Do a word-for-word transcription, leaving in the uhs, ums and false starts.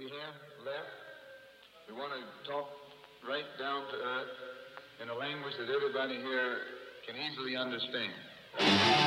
have left. We want to talk right down to earth in a language that everybody here can easily understand.